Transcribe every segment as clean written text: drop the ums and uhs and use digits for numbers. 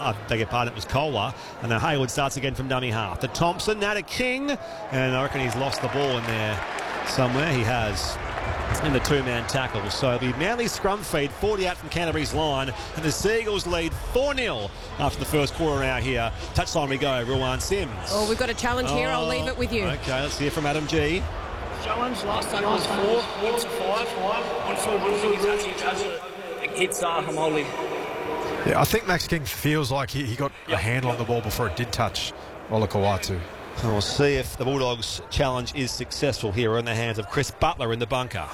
I beg your pardon, it was Kohler. And then Hayward starts again from dummy half. To Thompson, now to King. And I reckon he's lost the ball in there somewhere. He has, in the two-man tackle. So the Manly scrum feed, 40 out from Canterbury's line, and the Seagulls lead 4-0 after the first quarter out here. Touchline we go, Ruan Sims. Oh, we've got a challenge here. I'll leave it with you. Okay, let's hear from Adam G. Challenge last time was 4, hits 5, 1 for losing his actually hits Hamoli. Yeah, I think Max King feels like he got a handle on the ball before it did touch Olakau'atu. And we'll see if the Bulldogs' challenge is successful here. We're in the hands of Chris Butler in the bunker.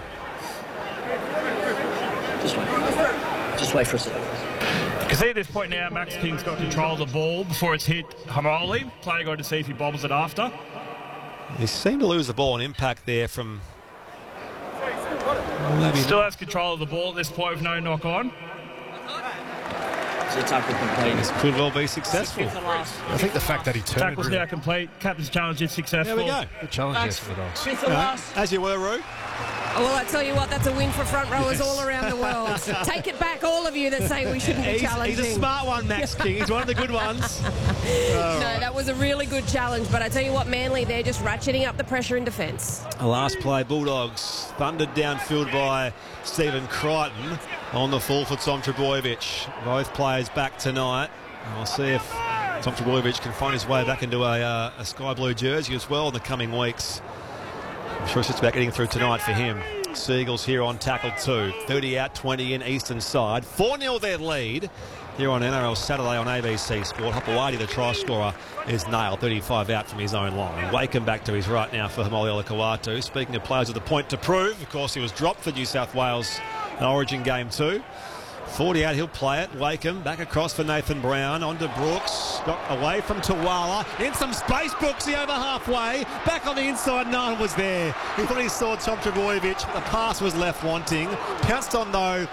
Just wait for a second. You can see at this point now, Max King's got control of the ball before it's hit Hamoli. Player going to see if he bobbles it after. He seemed to lose the ball and impact there from... Still has control of the ball at this point with no knock on. This could well be successful. I think the fact that he turned... Tackle's now complete. Captain's challenge is successful. There we go. Good challenge here for the Dogs. As you were, Roo. Well, I tell you what, that's a win for front rowers all around the world. Take it back, all of you that say we shouldn't be challenging. He's a smart one, Max King. He's one of the good ones. That was a really good challenge. But I tell you what, Manly, they're just ratcheting up the pressure in defence. Last play, Bulldogs thundered downfield by Stephen Crichton on the full for Tom Trbojevic. Both players back tonight. And we'll see if Tom Trbojevic can find his way back into a sky blue jersey as well in the coming weeks. I'm sure it's just about getting through tonight for him. Seagulls here on tackle 2. 30 out, 20 in, eastern side. 4-0 their lead here on NRL Saturday on ABC Sport. Hopewadi, the try scorer, is nailed. 35 out from his own line. Wakeham back to his right now for Hamoli Olakau'atu. Speaking of players with a point to prove, of course, he was dropped for New South Wales in Origin Game 2. 40 out, he'll play it. Wakeham back across for Nathan Brown. On to Brooks. Got away from Tuala. In some space, Brooksy over halfway. Back on the inside, no one was there. He thought he saw Tom Trbojevic. The pass was left wanting. Pounced on, though,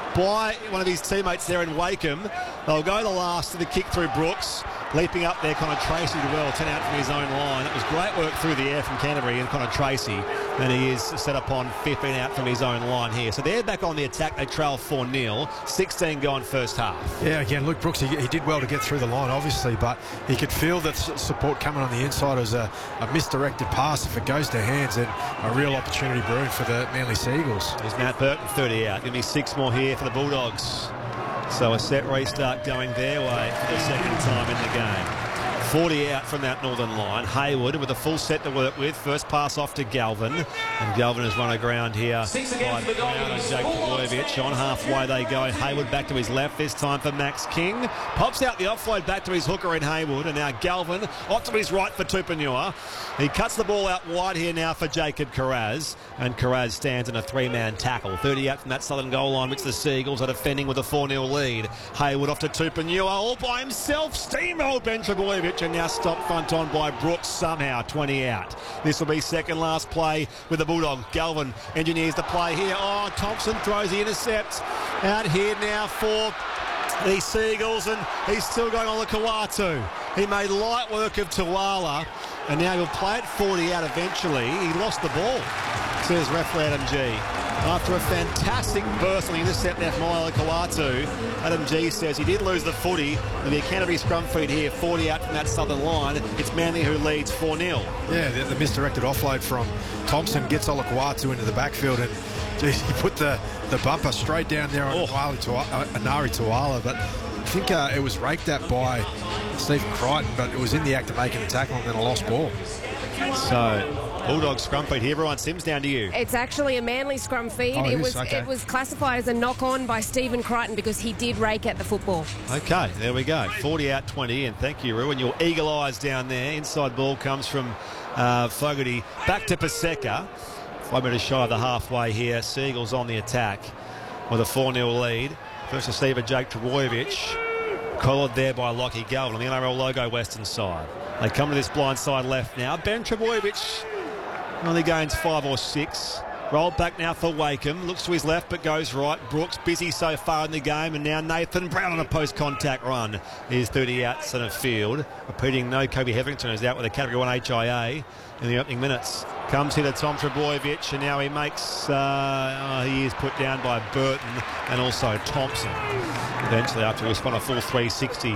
by one of his teammates there in Wakeham. They'll go the last to the kick through Brooks. Leaping up there, Connor Tracy well, 10 out from his own line. It was great work through the air from Canterbury and Connor Tracy. And he is set up on 15 out from his own line here. So they're back on the attack. They trail 4-0. 16 gone first half. Yeah, again, Luke Brooks, he did well to get through the line, obviously, but he could feel that support coming on the inside as a misdirected pass. If it goes to hands, then a real opportunity brewing for the Manly Seagulls. There's Matt Burton, 30 out. Give me 6 more here for the Bulldogs. So a set restart going their way for the second time in the game. 40 out from that northern line. Hayward with a full set to work with. First pass off to Galvin. And Galvin has run aground here by Brown and Jake Trbojevic. On halfway they go. Hayward back to his left. This time for Max King. Pops out the offload back to his hooker in Hayward. And now Galvin off to his right for Tupanua. He cuts the ball out wide here now for Jacob Carraz. And Carraz stands in a 3-man tackle. 30 out from that southern goal line, which the Seagulls are defending with a 4-0 lead. Hayward off to Tupanua all by himself. Steamrolled Ben Trbojevic. And now stopped front on by Brooks somehow. 20 out. This will be second last play with the Bulldogs. Galvin engineers the play here. Oh, Thompson throws the intercept out here now for the Seagulls, and he's still going on the Olakau'atu. He made light work of Tuala, and now he'll play it 40 out eventually. He lost the ball, says referee Adam G. After a fantastic burst on the intercept there from Olakau'atu, Adam G says he did lose the footy. There'll be a Canterbury scrum feed here, 40 out from that southern line. It's Manly who leads 4-0. Yeah, the misdirected offload from Thompson gets Olakau'atu into the backfield, and geez, he put the bumper straight down there on Anari Tuala, but I think it was raked at by Stephen Crichton, but it was in the act of making the tackle and then a lost ball. So Bulldogs scrum feed here. Everyone, Sims, down to you. It's actually a Manly scrum feed. Oh, It was classified as a knock-on by Stephen Crichton because he did rake at the football. Okay, there we go. 40 out, 20 in. Thank you, Roo. And your eagle eyes down there. Inside ball comes from Fogarty back to Paseka. 5 metres shy of the halfway here. Seagulls on the attack with a 4-0 lead. First receiver, Jake Trbojevic. Collared there by Lockie Galvin on the NRL logo western side. They come to this blind side left now. Ben Trbojevic only gains 5 or 6. Rolled back now for Wakeham. Looks to his left but goes right. Brooks busy so far in the game. And now Nathan Brown on a post-contact run. He's 30 out centre field. Repeating, no Kobe Hetherington is out with a Category 1 HIA in the opening minutes. Comes here to Tom Trbojevic, and now he makes... he is put down by Burton and also Thompson. Eventually, after he spun a full 360